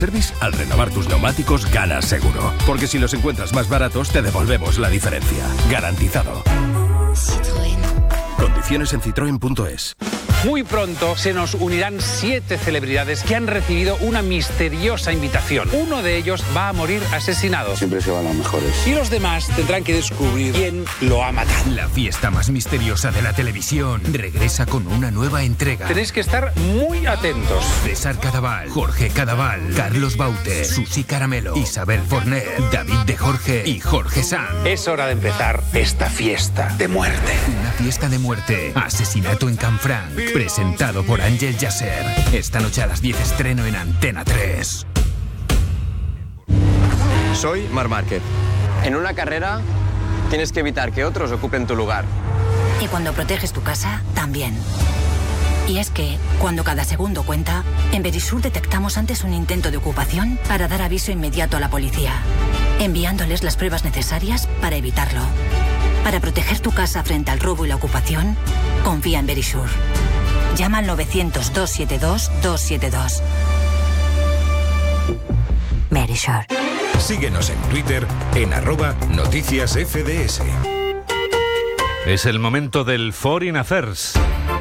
Service, al renovar tus neumáticos ganas seguro. Porque si los encuentras más baratos, te devolvemos la diferencia. Garantizado. Citroën. Condiciones en citroen.es. Muy pronto se nos unirán 7 celebridades que han recibido una misteriosa invitación. Uno de ellos va a morir asesinado. Siempre se van los mejores. Y los demás tendrán que descubrir quién lo ha matado. La fiesta más misteriosa de la televisión regresa con una nueva entrega. Tenéis que estar muy atentos. César Cadaval, Jorge Cadaval, Carlos Baute, Susi Caramelo, Isabel Forner, David de Jorge y Jorge Sanz. Es hora de empezar esta fiesta de muerte. Una fiesta de muerte. Asesinato en Canfranc. Presentado por Ángel Yasser. Esta noche a las 10 estreno en Antena 3. Soy Marc Márquez. En una carrera tienes que evitar que otros ocupen tu lugar. Y cuando proteges tu casa, también. Y es que, cuando cada segundo cuenta, en Verisur detectamos antes un intento de ocupación para dar aviso inmediato a la policía, enviándoles las pruebas necesarias para evitarlo. Para proteger tu casa frente al robo y la ocupación, confía en Verisur. Llama al 900-272-272. Verisur. Síguenos en Twitter en @noticiasfds. Es el momento del Foreign Affairs.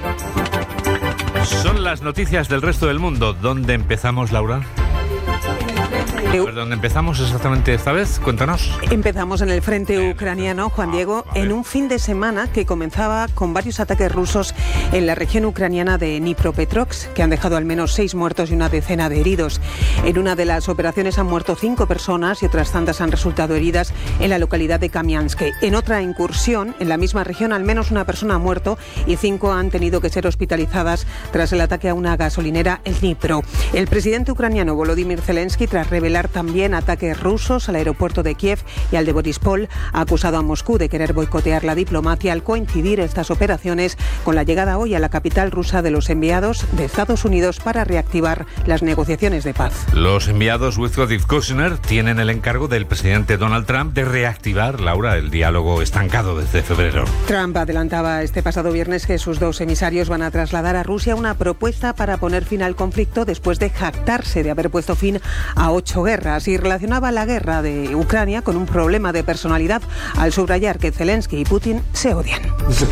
Son las noticias del resto del mundo. ¿Dónde empezamos, Laura? Pues ¿dónde empezamos exactamente esta vez? Cuéntanos. Empezamos en el frente ucraniano, Juan Diego, en un fin de semana que comenzaba con varios ataques rusos en la región ucraniana de Dnipropetrovsk, que han dejado al menos 6 muertos y una decena de heridos. En una de las operaciones han muerto 5 personas y otras tantas han resultado heridas en la localidad de Kamiansk. En otra incursión, en la misma región, al menos una persona ha muerto y 5 han tenido que ser hospitalizadas tras el ataque a una gasolinera en Dnipro. El presidente ucraniano Volodymyr Zelensky, tras revelar también ataques rusos al aeropuerto de Kiev y al de Borispol, ha acusado a Moscú de querer boicotear la diplomacia al coincidir estas operaciones con la llegada hoy a la capital rusa de los enviados de Estados Unidos para reactivar las negociaciones de paz. Los enviados Witkoff y Kushner tienen el encargo del presidente Donald Trump de reactivar, Laura, el diálogo estancado desde febrero. Trump adelantaba este pasado viernes que sus 2 emisarios van a trasladar a Rusia una propuesta para poner fin al conflicto después de jactarse de haber puesto fin a 8 guerras, y relacionaba la guerra de Ucrania con un problema de personalidad al subrayar que Zelensky y Putin se odian.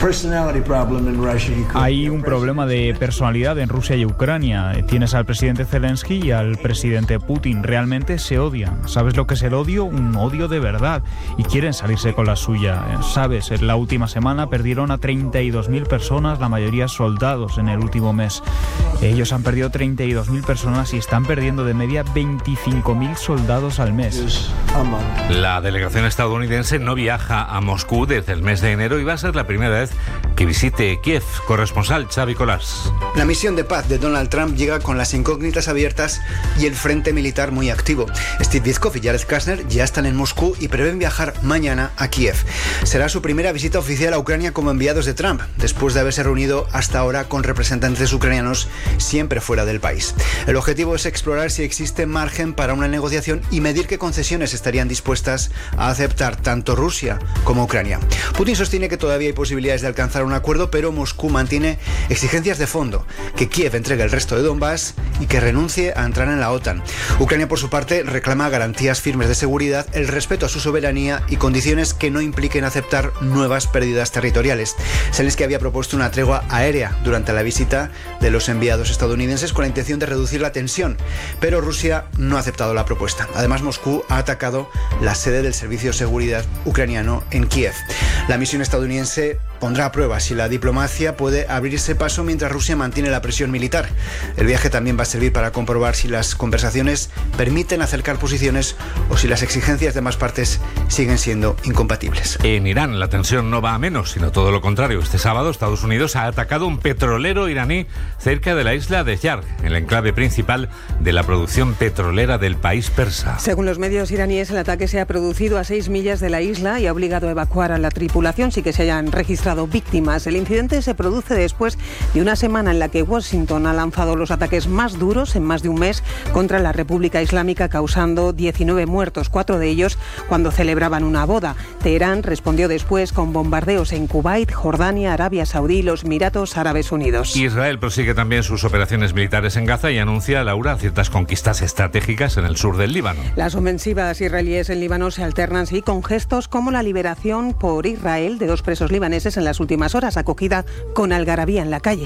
Hay un problema de personalidad en Rusia y Ucrania. Tienes al presidente Zelensky y al presidente Putin. Realmente se odian. ¿Sabes lo que es el odio? Un odio de verdad. Y quieren salirse con la suya. ¿Sabes? En la última semana perdieron a 32.000 personas, la mayoría soldados, en el último mes. Ellos han perdido 32.000 personas y están perdiendo de media 25.000 soldados al mes. La delegación estadounidense no viaja a Moscú desde el mes de enero y va a ser la primera vez que visite Kiev. Corresponsal Xavi Colás. La misión de paz de Donald Trump llega con las incógnitas abiertas y el frente militar muy activo. Steve Witkoff y Jared Kushner ya están en Moscú y prevén viajar mañana a Kiev. Será su primera visita oficial a Ucrania como enviados de Trump, después de haberse reunido hasta ahora con representantes ucranianos siempre fuera del país. El objetivo es explorar si existe margen para una negociación y medir qué concesiones estarían dispuestas a aceptar tanto Rusia como Ucrania. Putin sostiene que todavía hay posibilidades de alcanzar un acuerdo, pero Moscú mantiene exigencias de fondo: que Kiev entregue el resto de Donbass y que renuncie a entrar en la OTAN. Ucrania, por su parte, reclama garantías firmes de seguridad, el respeto a su soberanía y condiciones que no impliquen aceptar nuevas pérdidas territoriales. Zelensky había propuesto una tregua aérea durante la visita de los enviados estadounidenses con la intención de reducir la tensión, pero Rusia no ha aceptado la propuesta. Además, Moscú ha atacado la sede del Servicio de Seguridad ucraniano en Kiev. La misión estadounidense pondrá a prueba si la diplomacia puede abrirse paso mientras Rusia mantiene la presión militar. El viaje también va a servir para comprobar si las conversaciones permiten acercar posiciones o si las exigencias de ambas partes siguen siendo incompatibles. En Irán la tensión no va a menos, sino todo lo contrario. Este sábado Estados Unidos ha atacado un petrolero iraní cerca de la isla de Yarg, el enclave principal de la producción petrolera del país persa. Según los medios iraníes, el ataque se ha producido a 6 millas de la isla y ha obligado a evacuar a la tripulación, sí que se hayan registrado registrado víctimas. El incidente se produce después de una semana en la que Washington ha lanzado los ataques más duros en más de un mes contra la República Islámica, causando 19 muertos, 4 de ellos cuando celebraban una boda. Teherán respondió después con bombardeos en Kuwait, Jordania, Arabia Saudí y los Emiratos Árabes Unidos. Israel prosigue también sus operaciones militares en Gaza y anuncia, Laura, ciertas conquistas estratégicas en el sur del Líbano. Las ofensivas israelíes en Líbano se alternan, sí, con gestos como la liberación por Israel de 2 presos libaneses en las últimas horas, acogida con algarabía en la calle.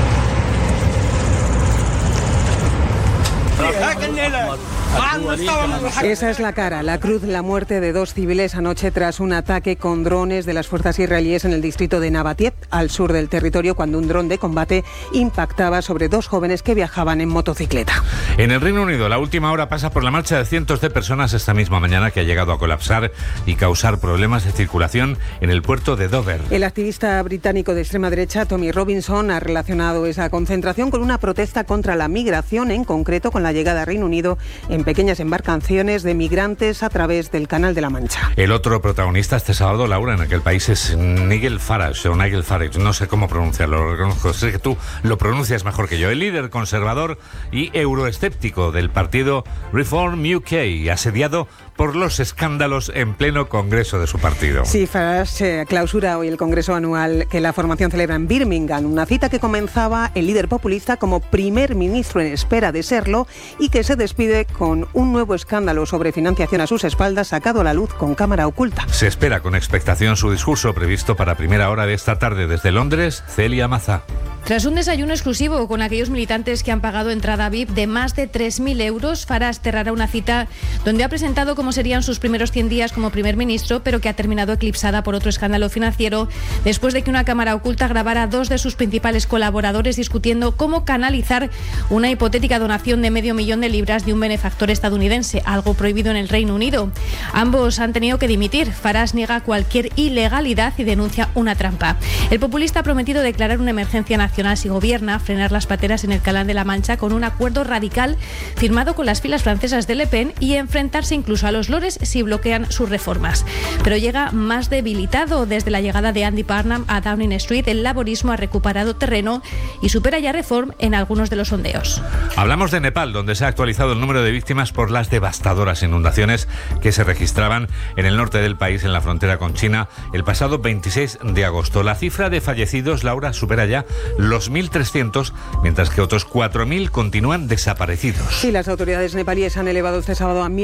Esa es la cara, la cruz, la muerte de 2 civiles anoche tras un ataque con drones de las fuerzas israelíes en el distrito de Nabatiet, al sur del territorio, cuando un dron de combate impactaba sobre 2 jóvenes que viajaban en motocicleta. En el Reino Unido, la última hora pasa por la marcha de cientos de personas esta misma mañana, que ha llegado a colapsar y causar problemas de circulación en el puerto de Dover. El activista británico de extrema derecha, Tommy Robinson, ha relacionado esa concentración con una protesta contra la migración, en concreto con la llegada a Reino Unido en pequeñas embarcaciones de migrantes a través del Canal de la Mancha. El otro protagonista este sábado, Laura, en aquel país es Nigel Farage, no sé cómo pronunciarlo, lo reconozco, sé que tú lo pronuncias mejor que yo. El líder conservador y euroescéptico del partido Reform UK, asediado por los escándalos en pleno congreso de su partido. Sí, Farage clausura hoy el congreso anual que la formación celebra en Birmingham, una cita que comenzaba el líder populista como primer ministro en espera de serlo y que se despide con un nuevo escándalo sobre financiación a sus espaldas sacado a la luz con cámara oculta. Se espera con expectación su discurso previsto para primera hora de esta tarde desde Londres. Celia Mazá. Tras un desayuno exclusivo con aquellos militantes que han pagado entrada VIP de más de 3.000 euros, Farage cerrará una cita donde ha presentado cómo serían sus primeros 100 días como primer ministro, pero que ha terminado eclipsada por otro escándalo financiero después de que una cámara oculta grabara a 2 de sus principales colaboradores discutiendo cómo canalizar una hipotética donación de $500.000 de un benefactor estadounidense, algo prohibido en el Reino Unido. Ambos han tenido que dimitir. Farage niega cualquier ilegalidad y denuncia una trampa. El populista ha prometido declarar una emergencia nacional si gobierna, frenar las pateras en el Canal de la Mancha con un acuerdo radical firmado con las filas francesas de Le Pen y enfrentarse incluso a los lores si bloquean sus reformas. Pero llega más debilitado. Desde la llegada de Andy Burnham a Downing Street, el laborismo ha recuperado terreno y supera ya Reform en algunos de los sondeos. Hablamos de Nepal, donde se ha actualizado el número de víctimas por las devastadoras inundaciones que se registraban en el norte del país, en la frontera con China, el pasado 26 de agosto. La cifra de fallecidos, Laura, supera ya los 1.300, mientras que otros 4.000 continúan desaparecidos. Sí, las autoridades nepalíes han elevado este sábado a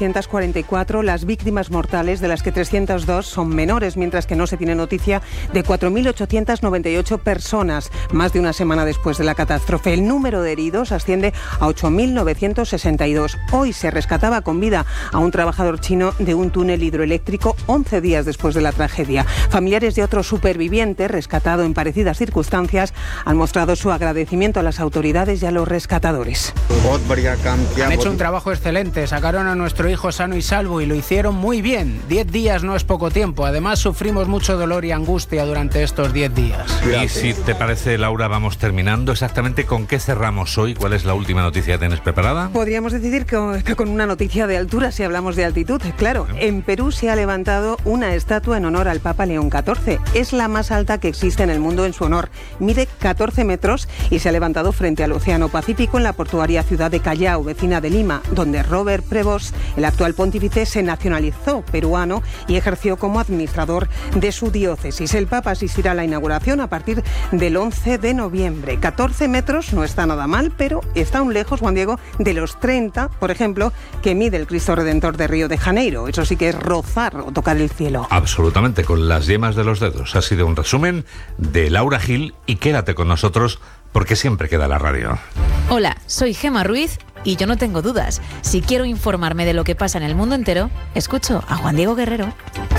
1.344 las víctimas mortales, de las que 302 son menores, mientras que no se tiene noticia de 4.898 personas, más de una semana después de la catástrofe. El número de heridos asciende a 8.962. Hoy se rescataba con vida a un trabajador chino de un túnel hidroeléctrico 11 días después de la tragedia. Familiares de otro superviviente rescatado en parecidas circunstancias han mostrado su agradecimiento a las autoridades y a los rescatadores. Han hecho un trabajo excelente, sacaron a nuestro hijo sano y salvo y lo hicieron muy bien. 10 días no es poco tiempo, además sufrimos mucho dolor y angustia durante estos 10 días. Y si te parece, Laura, vamos terminando. Exactamente con qué cerramos hoy. ¿Cuál es la última noticia que tienes preparada? Podríamos decir que con una noticia de altura, si hablamos de altitud. Claro, en Perú se ha levantado una estatua en honor al Papa León XIV. Es la más alta que existe en el mundo en su honor. Mide 14 metros y se ha levantado frente al Océano Pacífico en la portuaria ciudad de Callao, vecina de Lima, donde Robert Prevost, el actual pontífice, se nacionalizó peruano y ejerció como administrador de su diócesis. El Papa asistirá a la inauguración a partir del 11 de noviembre. 14 metros no está nada mal, pero está aún lejos, Juan Diego, de los 30, por ejemplo, que mide el Cristo Redentor de Río de Janeiro. Eso sí que es rozar o tocar el cielo. Absolutamente, con las yemas de los dedos. Ha sido un resumen de Laura Gil y quédate con nosotros porque siempre queda la radio. Hola, soy Gemma Ruiz y yo no tengo dudas. Si quiero informarme de lo que pasa en el mundo entero, escucho a Juan Diego Guerrero.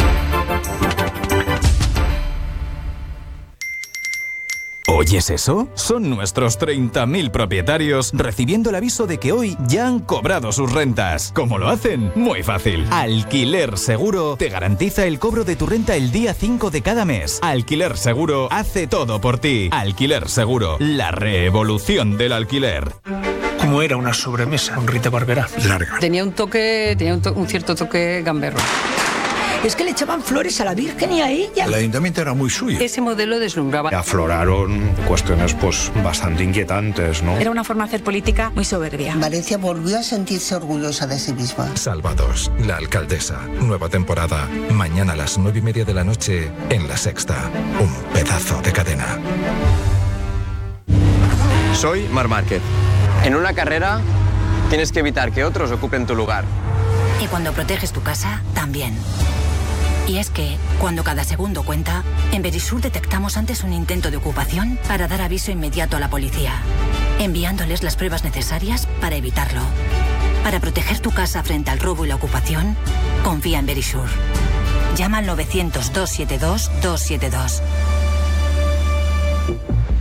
¿Oyes eso? Son nuestros 30.000 propietarios recibiendo el aviso de que hoy ya han cobrado sus rentas. ¿Cómo lo hacen? Muy fácil. Alquiler Seguro te garantiza el cobro de tu renta el día 5 de cada mes. Alquiler Seguro hace todo por ti. Alquiler Seguro, la revolución del alquiler. Como era una sobremesa con Rita Barberá. Larga. Tenía un cierto toque gamberro. Es que le echaban flores a la Virgen y a ella. El ayuntamiento era muy suyo. Ese modelo deslumbraba. Afloraron cuestiones pues bastante inquietantes, ¿no? Era una forma de hacer política muy soberbia. Valencia volvió a sentirse orgullosa de sí misma. Salvados, la alcaldesa. Nueva temporada. Mañana a las 9:30 de la noche en La Sexta. Un pedazo de cadena. Soy Marc Márquez. En una carrera tienes que evitar que otros ocupen tu lugar. Y cuando proteges tu casa, también. Y es que, cuando cada segundo cuenta, en Verisur detectamos antes un intento de ocupación para dar aviso inmediato a la policía, enviándoles las pruebas necesarias para evitarlo. Para proteger tu casa frente al robo y la ocupación, confía en Verisur. Llama al 900-272-272.